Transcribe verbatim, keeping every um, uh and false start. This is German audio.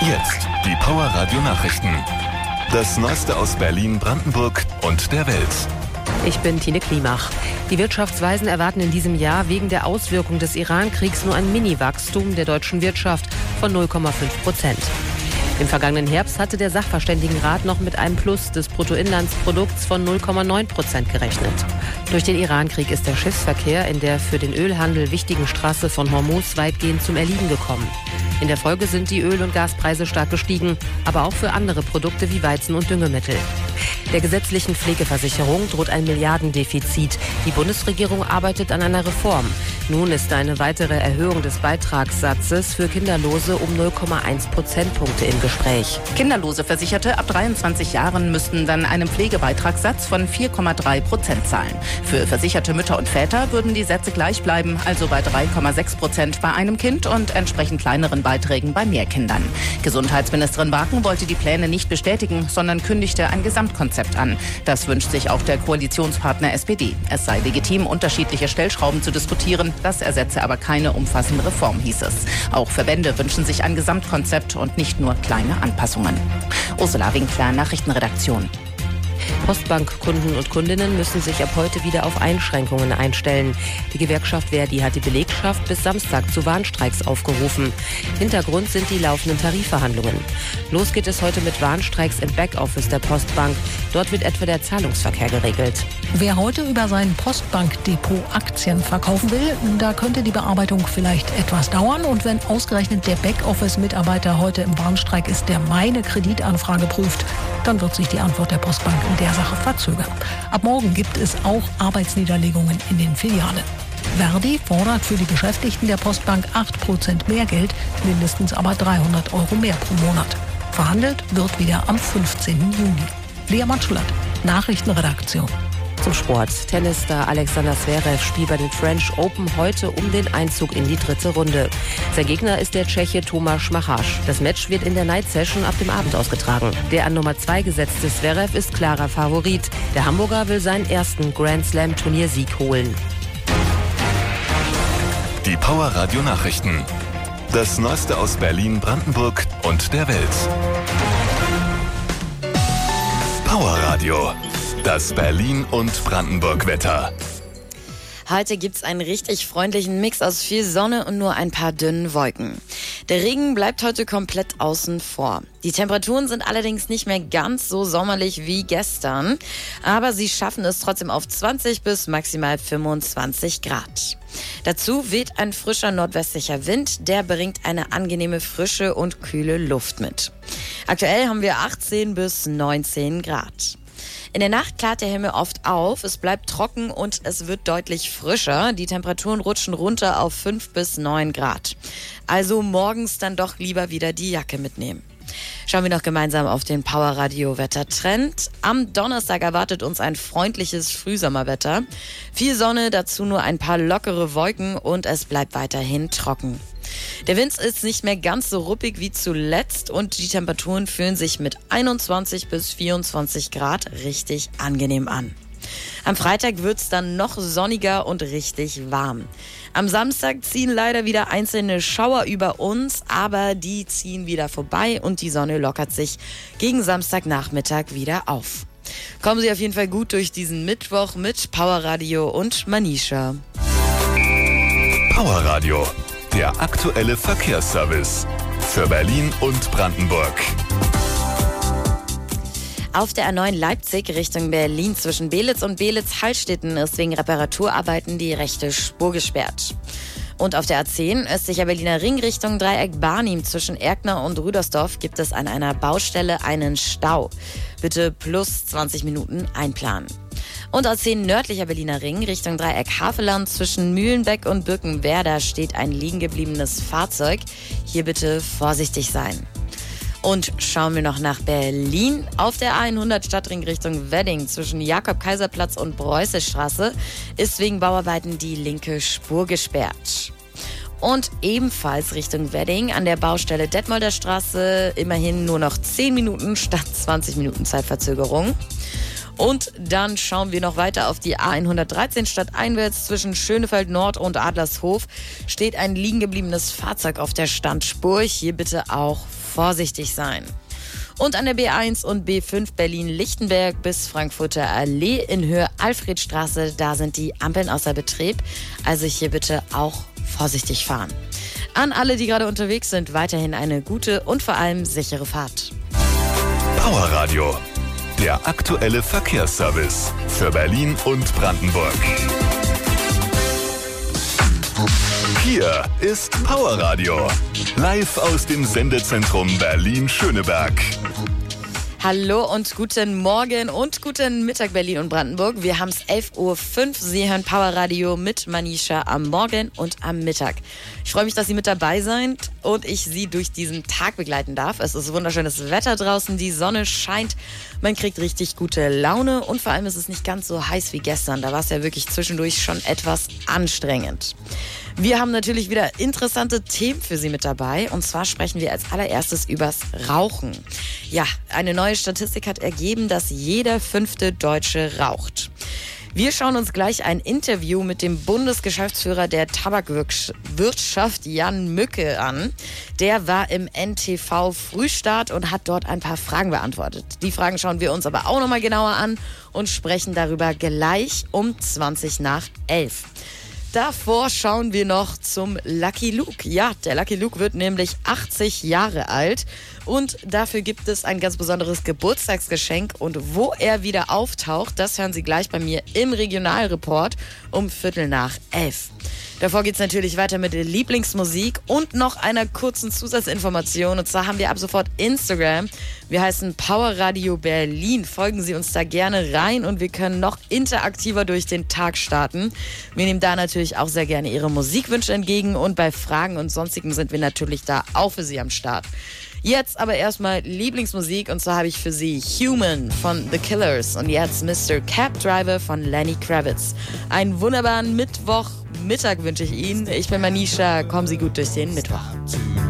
Jetzt die Power Radio Nachrichten. Das Neueste aus Berlin, Brandenburg und der Welt. Ich bin Tine Klimach. Die Wirtschaftsweisen erwarten in diesem Jahr wegen der Auswirkungen des Iran-Kriegs nur ein Mini-Wachstum der deutschen Wirtschaft von null Komma fünf Prozent. Im vergangenen Herbst hatte der Sachverständigenrat noch mit einem Plus des Bruttoinlandsprodukts von null Komma neun Prozent gerechnet. Durch den Iran-Krieg ist der Schiffsverkehr in der für den Ölhandel wichtigen Straße von Hormuz weitgehend zum Erliegen gekommen. In der Folge sind die Öl- und Gaspreise stark gestiegen, aber auch für andere Produkte wie Weizen und Düngemittel. Der gesetzlichen Pflegeversicherung droht ein Milliardendefizit. Die Bundesregierung arbeitet an einer Reform. Nun ist eine weitere Erhöhung des Beitragssatzes für Kinderlose um null Komma eins Prozentpunkte im Gespräch. Kinderlose Versicherte ab dreiundzwanzig Jahren müssten dann einen Pflegebeitragssatz von vier Komma drei Prozent zahlen. Für versicherte Mütter und Väter würden die Sätze gleich bleiben, also bei drei Komma sechs Prozent bei einem Kind und entsprechend kleineren Beiträgen bei mehr Kindern. Gesundheitsministerin Barken wollte die Pläne nicht bestätigen, sondern kündigte ein Gesamtkonzept an. Das wünscht sich auch der Koalitionspartner S P D. Es sei legitim, unterschiedliche Stellschrauben zu diskutieren. Das ersetze aber keine umfassende Reform, hieß es. Auch Verbände wünschen sich ein Gesamtkonzept und nicht nur kleine Anpassungen. Ursula Winkler, Nachrichtenredaktion. Postbankkunden und Kundinnen müssen sich ab heute wieder auf Einschränkungen einstellen. Die Gewerkschaft Verdi hat die Belegschaft bis Samstag zu Warnstreiks aufgerufen. Hintergrund sind die laufenden Tarifverhandlungen. Los geht es heute mit Warnstreiks im Backoffice der Postbank. Dort wird etwa der Zahlungsverkehr geregelt. Wer heute über sein Postbankdepot Aktien verkaufen will, da könnte die Bearbeitung vielleicht etwas dauern. Und wenn ausgerechnet der Backoffice-Mitarbeiter heute im Warnstreik ist, der meine Kreditanfrage prüft, dann wird sich die Antwort der Postbank in der Sache verzögern. Ab morgen gibt es auch Arbeitsniederlegungen in den Filialen. Verdi fordert für die Beschäftigten der Postbank acht Prozent mehr Geld, mindestens aber dreihundert Euro mehr pro Monat. Verhandelt wird wieder am fünfzehnten Juni. Lea Matschulatt, Nachrichtenredaktion. Zum Sport. Tennisstar Alexander Zverev spielt bei den French Open heute um den Einzug in die dritte Runde. Sein Gegner ist der Tscheche Tomáš Machaš. Das Match wird in der Night Session ab dem Abend ausgetragen. Der an Nummer zwei gesetzte Zverev ist klarer Favorit. Der Hamburger will seinen ersten Grand Slam Turniersieg holen. Die Power Radio Nachrichten. Das Neueste aus Berlin, Brandenburg und der Welt. Power Radio. Das Berlin- und Brandenburg-Wetter. Heute gibt's einen richtig freundlichen Mix aus viel Sonne und nur ein paar dünnen Wolken. Der Regen bleibt heute komplett außen vor. Die Temperaturen sind allerdings nicht mehr ganz so sommerlich wie gestern, aber sie schaffen es trotzdem auf zwanzig bis maximal fünfundzwanzig Grad. Dazu weht ein frischer nordwestlicher Wind, der bringt eine angenehme frische und kühle Luft mit. Aktuell haben wir achtzehn bis neunzehn Grad. In der Nacht klart der Himmel oft auf, es bleibt trocken und es wird deutlich frischer. Die Temperaturen rutschen runter auf fünf bis neun Grad. Also morgens dann doch lieber wieder die Jacke mitnehmen. Schauen wir noch gemeinsam auf den Power Radio Wettertrend. Am Donnerstag erwartet uns ein freundliches Frühsommerwetter. Viel Sonne, dazu nur ein paar lockere Wolken und es bleibt weiterhin trocken. Der Wind ist nicht mehr ganz so ruppig wie zuletzt und die Temperaturen fühlen sich mit einundzwanzig bis vierundzwanzig Grad richtig angenehm an. Am Freitag wird's dann noch sonniger und richtig warm. Am Samstag ziehen leider wieder einzelne Schauer über uns, aber die ziehen wieder vorbei und die Sonne lockert sich gegen Samstagnachmittag wieder auf. Kommen Sie auf jeden Fall gut durch diesen Mittwoch mit Power Radio und Manisha. Power Radio. Der aktuelle Verkehrsservice für Berlin und Brandenburg. Auf der A neun Leipzig Richtung Berlin zwischen Belitz und Belitz-Hallstätten ist wegen Reparaturarbeiten die rechte Spur gesperrt. Und auf der A zehn östlicher Berliner Ring Richtung Dreieck Barnim zwischen Erkner und Rüdersdorf gibt es an einer Baustelle einen Stau. Bitte plus zwanzig Minuten einplanen. Und A zehn nördlicher Berliner Ring Richtung Dreieck Havelland zwischen Mühlenbeck und Birkenwerder steht ein liegen gebliebenes Fahrzeug. Hier bitte vorsichtig sein. Und schauen wir noch nach Berlin. Auf der A hundert Stadtring Richtung Wedding zwischen Jakob-Kaiser-Platz und Preußestraße ist wegen Bauarbeiten die linke Spur gesperrt. Und ebenfalls Richtung Wedding an der Baustelle Detmolder Straße immerhin nur noch zehn Minuten statt zwanzig Minuten Zeitverzögerung. Und dann schauen wir noch weiter auf die A hundertdreizehn stadteinwärts zwischen Schönefeld Nord und Adlershof steht ein liegen gebliebenes Fahrzeug auf der Standspur. Hier bitte auch vorsichtig sein. Und an der B eins und B fünf Berlin-Lichtenberg bis Frankfurter Allee in Höhe Alfredstraße, da sind die Ampeln außer Betrieb. Also hier bitte auch vorsichtig fahren. An alle, die gerade unterwegs sind, weiterhin eine gute und vor allem sichere Fahrt. Power Radio, der aktuelle Verkehrsservice für Berlin und Brandenburg. Hier ist Power Radio, live aus dem Sendezentrum Berlin-Schöneberg. Hallo und guten Morgen und guten Mittag Berlin und Brandenburg. Wir haben es elf Uhr fünf. Sie hören Power Radio mit Manisha am Morgen und am Mittag. Ich freue mich, dass Sie mit dabei sind und ich Sie durch diesen Tag begleiten darf. Es ist wunderschönes Wetter draußen, die Sonne scheint, man kriegt richtig gute Laune und vor allem ist es nicht ganz so heiß wie gestern. Da war es ja wirklich zwischendurch schon etwas anstrengend. Wir haben natürlich wieder interessante Themen für Sie mit dabei. Und zwar sprechen wir als allererstes übers Rauchen. Ja, eine neue Statistik hat ergeben, dass jeder fünfte Deutsche raucht. Wir schauen uns gleich ein Interview mit dem Bundesgeschäftsführer der Tabakwirtschaft, Jan Mücke, an. Der war im N T V Frühstart und hat dort ein paar Fragen beantwortet. Die Fragen schauen wir uns aber auch nochmal genauer an und sprechen darüber gleich um zwanzig nach elf. Davor schauen wir noch zum Lucky Luke. Ja, der Lucky Luke wird nämlich achtzig Jahre alt und dafür gibt es ein ganz besonderes Geburtstagsgeschenk und wo er wieder auftaucht, das hören Sie gleich bei mir im Regionalreport um Viertel nach elf. Davor geht's natürlich weiter mit der Lieblingsmusik und noch einer kurzen Zusatzinformation. Und zwar haben wir ab sofort Instagram. Wir heißen Power Radio Berlin. Folgen Sie uns da gerne rein und wir können noch interaktiver durch den Tag starten. Wir nehmen da natürlich auch sehr gerne Ihre Musikwünsche entgegen und bei Fragen und Sonstigen sind wir natürlich da auch für Sie am Start. Jetzt aber erstmal Lieblingsmusik und zwar habe ich für Sie Human von The Killers und jetzt Mister Cab Driver von Lenny Kravitz. Einen wunderbaren Mittwochmittag wünsche ich Ihnen. Ich bin Manisha, kommen Sie gut durch den Mittwoch.